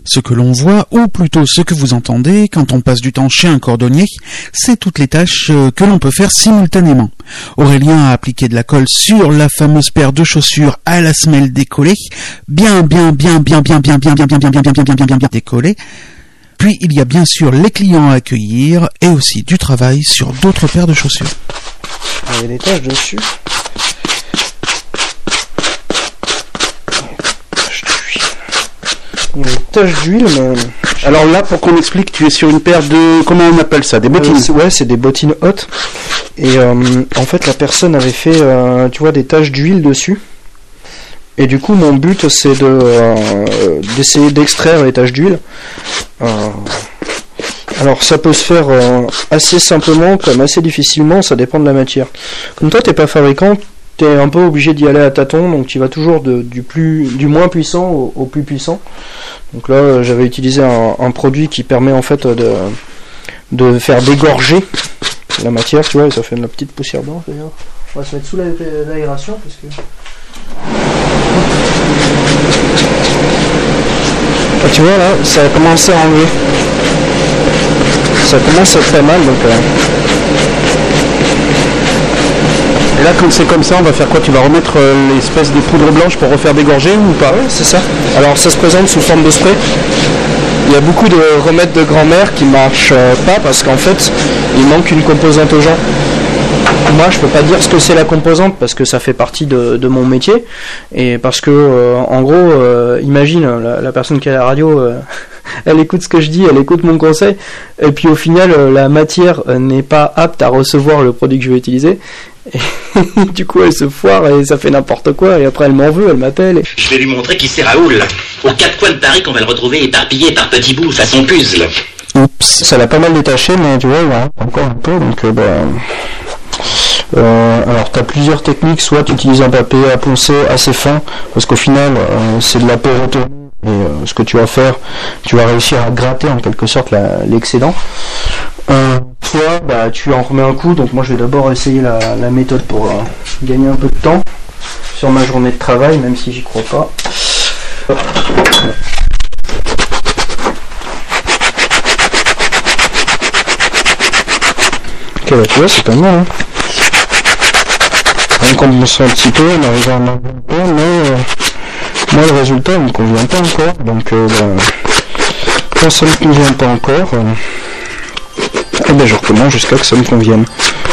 Ce que l'on voit, ou plutôt ce que vous entendez quand on passe du temps chez un cordonnier, c'est toutes les tâches que l'on peut faire simultanément. Aurélien a appliqué de la colle sur la fameuse paire de chaussures à la semelle décollée, bien décollée. Puis il y a bien sûr les clients à accueillir et aussi du travail sur d'autres paires de chaussures. Il y a des taches dessus. Il y a des taches d'huile, mais... Alors là, pour qu'on explique, tu es sur une paire de... Comment on appelle ça? Des bottines? Ouais, c'est des bottines hautes. Et en fait, la personne avait fait, tu vois, des taches d'huile dessus. Et du coup, mon but, c'est d'essayer d'extraire les taches d'huile. Alors, ça peut se faire assez simplement, comme assez difficilement, ça dépend de la matière. Comme toi, t'es pas fabricant, t'es un peu obligé d'y aller à tâtons, donc tu vas toujours du moins puissant au plus puissant. Donc là, j'avais utilisé un produit qui permet en fait de faire dégorger la matière, tu vois, et ça fait de la petite poussière blanche d'ailleurs. On va se mettre sous l'aération parce que... Ah, tu vois là, ça a commencé à enlever. Ça commence à être pas mal donc... Et là, quand c'est comme ça, on va faire quoi? Tu vas remettre l'espèce de poudre blanche pour refaire dégorger ou pas? Oui, c'est ça. Alors ça se présente sous forme de spray. Il y a beaucoup de remèdes de grand-mère qui marchent pas parce qu'en fait, il manque une composante aux gens. Moi, je peux pas dire ce que c'est la composante parce que ça fait partie de mon métier et parce que en gros, imagine la personne qui est à la radio, elle écoute ce que je dis, elle écoute mon conseil et puis au final, la matière n'est pas apte à recevoir le produit que je vais utiliser. Et du coup, elle se foire et ça fait n'importe quoi et après elle m'en veut, elle m'appelle. Et... Je vais lui montrer qui c'est Raoul. Aux quatre coins de Paris qu'on va le retrouver éparpillé par petits bouts façon puzzle. Oups, ça l'a pas mal détaché, mais tu vois, il y a encore un peu, donc alors tu as plusieurs techniques, soit tu utilises un papier à poncer assez fin, parce qu'au final c'est de la pérotonite, et ce que tu vas faire, tu vas réussir à gratter en quelque sorte l'excédent. Soit tu en remets un coup, donc moi je vais d'abord essayer la méthode pour gagner un peu de temps sur ma journée de travail, même si j'y crois pas. Ok, bah tu vois, c'est pas mal, hein. On commence un petit peu, on arrive à en avoir un peu, mais moi le résultat ne me convient pas encore, donc quand ça ne me convient pas encore, je recommence jusqu'à que ça me convienne.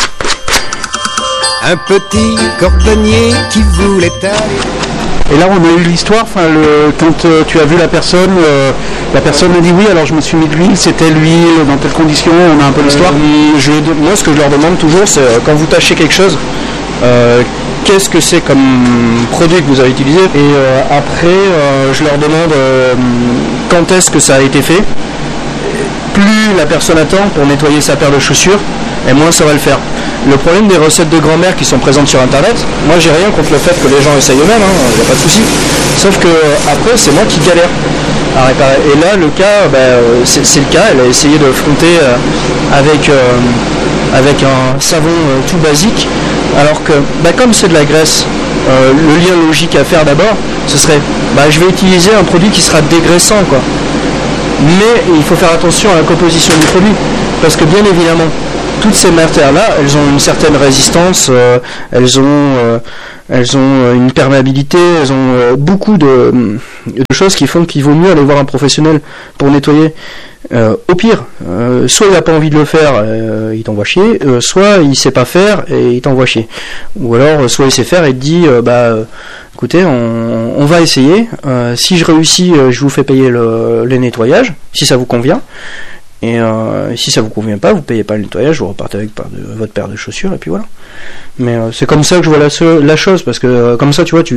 Un petit cordonnier qui voulait aller... Et là, on a eu l'histoire, quand tu as vu la personne a dit oui, alors je me suis mis de l'huile, c'était lui, dans telles conditions, on a un peu l'histoire. Moi, ce que je leur demande toujours, c'est quand vous tâchez quelque chose, qu'est-ce que c'est comme produit que vous avez utilisé, et après, je leur demande quand est-ce que ça a été fait. Plus la personne attend pour nettoyer sa paire de chaussures, et moins ça va le faire. Le problème des recettes de grand-mère qui sont présentes sur internet, moi j'ai rien contre le fait que les gens essayent eux-mêmes, il n'y a pas de souci. Sauf que après c'est moi qui galère à réparer. Et là le cas, c'est le cas, elle a essayé de fronter avec un savon tout basique, alors que comme c'est de la graisse, le lien logique à faire d'abord, ce serait je vais utiliser un produit qui sera dégraissant quoi. Mais il faut faire attention à la composition du produit, parce que bien évidemment, toutes ces matières-là, elles ont une certaine résistance, elles ont une perméabilité, elles ont beaucoup de choses qui font qu'il vaut mieux aller voir un professionnel pour nettoyer. Au pire, soit il n'a pas envie de le faire, il t'envoie chier, soit il sait pas faire et il t'envoie chier. Ou alors, soit il sait faire et il te dit, écoutez, on va essayer. Si je réussis, je vous fais payer les nettoyages, si ça vous convient. Et si ça vous convient pas, vous payez pas le nettoyage, vous repartez avec votre paire de chaussures et puis voilà. Mais c'est comme ça que je vois la chose, parce que comme ça, tu vois,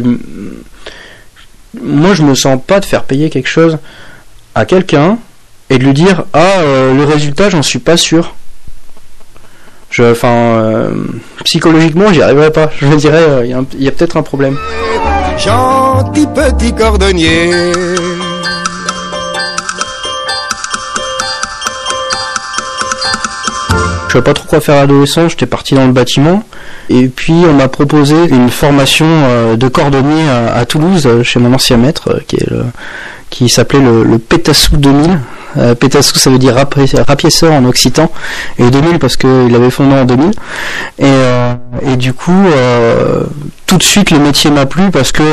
moi je me sens pas de faire payer quelque chose à quelqu'un et de lui dire le résultat j'en suis pas sûr. Psychologiquement j'y arriverais pas. Je me dirais il y a peut-être un problème. Gentil petit cordonnier. Je savais pas trop quoi faire adolescent, j'étais parti dans le bâtiment. Et puis on m'a proposé une formation de cordonnier à Toulouse, chez mon ancien maître, qui s'appelait le Pétassou 2000. Pétassou, ça veut dire rapiesseur en occitan, et 2000 parce qu'il avait fondé en 2000. Et du coup, tout de suite le métier m'a plu parce que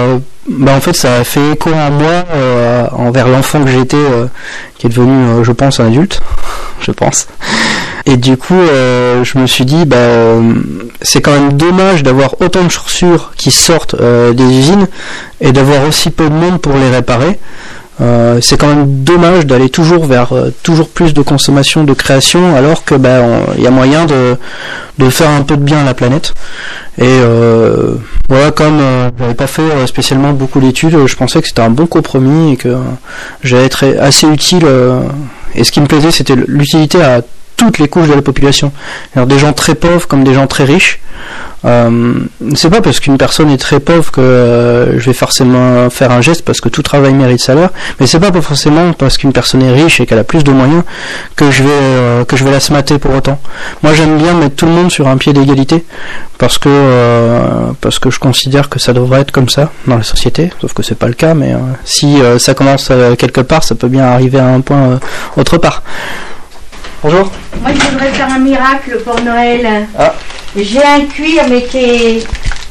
en fait ça a fait écho en moi envers l'enfant que j'étais, qui est devenu je pense un adulte, je pense. Et du coup je me suis dit c'est quand même dommage d'avoir autant de chaussures qui sortent des usines et d'avoir aussi peu de monde pour les réparer. C'est quand même dommage d'aller toujours vers toujours plus de consommation, de création, alors que y a moyen de faire un peu de bien à la planète. Et voilà, comme j'avais pas fait spécialement beaucoup d'études, je pensais que c'était un bon compromis et que j'allais être assez utile. Et ce qui me plaisait, c'était l'utilité à toutes les couches de la population. Alors des gens très pauvres comme des gens très riches. C'est pas parce qu'une personne est très pauvre que je vais forcément faire un geste parce que tout travail mérite salaire, mais c'est pas forcément parce qu'une personne est riche et qu'elle a plus de moyens que je vais la smatter pour autant. Moi j'aime bien mettre tout le monde sur un pied d'égalité parce que je considère que ça devrait être comme ça dans la société, sauf que c'est pas le cas, mais si ça commence quelque part, ça peut bien arriver à un point autre part. Bonjour. Moi, je voudrais faire un miracle pour Noël. Ah. J'ai un cuir, mais qui est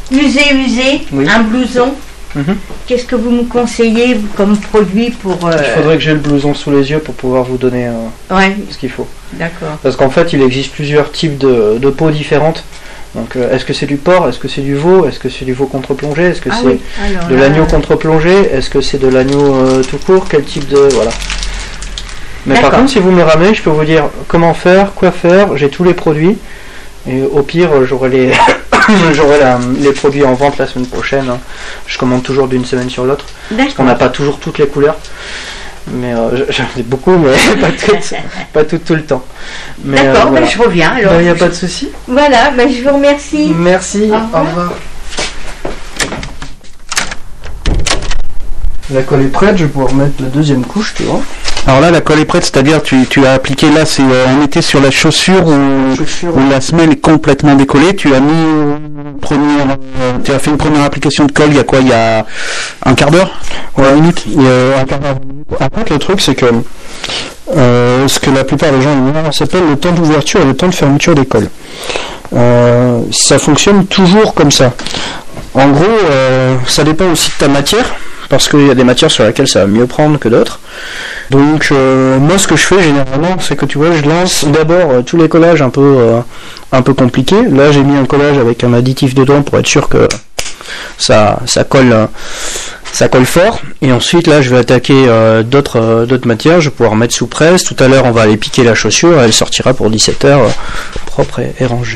usé, oui. Un blouson. Mm-hmm. Qu'est-ce que vous me conseillez comme produit pour... Il faudrait que j'ai le blouson sous les yeux pour pouvoir vous donner ce qu'il faut. D'accord. Parce qu'en fait, il existe plusieurs types de peaux différentes. Donc, est-ce que c'est du porc? Est-ce que c'est du veau? Est-ce que c'est du veau contre-plongé? Est-ce que c'est de l'agneau contre-plongé? Est-ce que c'est de l'agneau tout court? Quel type de... Voilà. Mais par contre, si vous me le ramenez, je peux vous dire comment faire, quoi faire, j'ai tous les produits. Et au pire, j'aurai les produits en vente la semaine prochaine. Hein. Je commande toujours d'une semaine sur l'autre. Parce qu'on n'a pas toujours toutes les couleurs. Mais j'en ai beaucoup, mais pas tout le temps. Mais, d'accord, voilà. Je reviens. Il n'y a pas de souci. Voilà, je vous remercie. Merci, au revoir. La colle est prête, je vais pouvoir mettre la deuxième couche, tu vois. Alors là, la colle est prête, c'est-à-dire tu as appliqué là, on était sur la chaussure où la semelle est complètement décollée. Tu as mis tu as fait une première application de colle. Il y a quoi? Il y a un quart d'heure, 20 minutes. Il y a un quart d'heure. Après, le truc, c'est que ce que la plupart des gens ignorent, ça s'appelle le temps d'ouverture et le temps de fermeture des colles. Ça fonctionne toujours comme ça. En gros, ça dépend aussi de ta matière. Parce qu'il y a des matières sur lesquelles ça va mieux prendre que d'autres. Donc moi ce que je fais généralement, c'est que tu vois, je lance d'abord tous les collages un peu compliqués. Là j'ai mis un collage avec un additif dedans pour être sûr que ça colle fort. Et ensuite là je vais attaquer d'autres matières. Je vais pouvoir mettre sous presse. Tout à l'heure on va aller piquer la chaussure. Elle sortira pour 17h propre et rangée.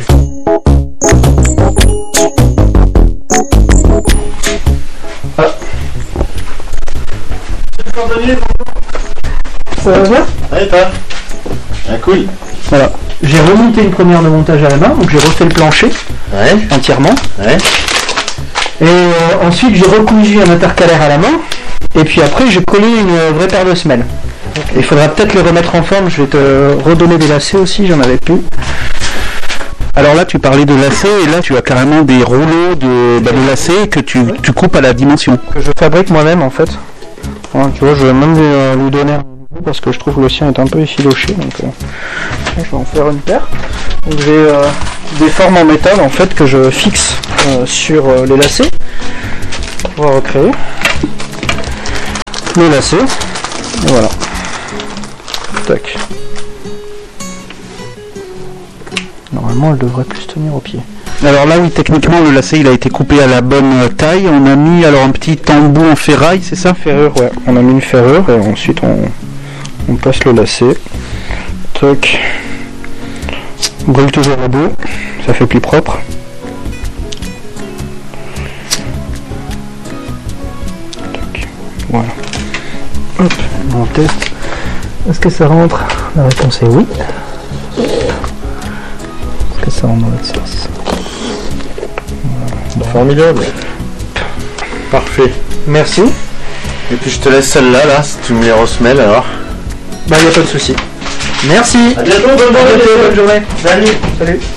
Ça va bien? Ouais, toi? Ah, cool. Voilà. J'ai remonté une première de montage à la main, donc j'ai refait le plancher entièrement. Ouais. Et ensuite j'ai recousu un intercalaire à la main. Et puis après j'ai collé une vraie paire de semelles. Okay. Il faudra peut-être les remettre en forme. Je vais te redonner des lacets aussi, j'en avais plus. Alors là, tu parlais de lacets, et là, tu as carrément des rouleaux de lacets que tu coupes à la dimension. Que je fabrique moi-même, en fait. Voilà, tu vois, je vais même lui donner un nouveau parce que je trouve que le sien est un peu effiloché. Donc, je vais en faire une paire. Donc, j'ai des formes en métal, en fait, que je fixe sur les lacets pour pouvoir recréer le lacet. Et voilà. Tac. Normalement, elle devrait plus tenir au pied. Alors là, oui, techniquement, le lacet, il a été coupé à la bonne taille. On a mis alors un petit embout en ferraille, c'est ça? Ferrure, ouais. On a mis une ferrure et ensuite on passe le lacet. Toc. On brûle toujours la boue. Ça fait plus propre. Toc. Voilà. Hop. On teste. Est-ce que ça rentre? La réponse est oui. Ça rentre dans l'autre sens. Voilà. Formidable. Parfait. Merci. Et puis je te laisse celle-là, là, si tu me les resmelles alors. Bah y a pas de souci. Merci. À bientôt, bonne journée. Salut.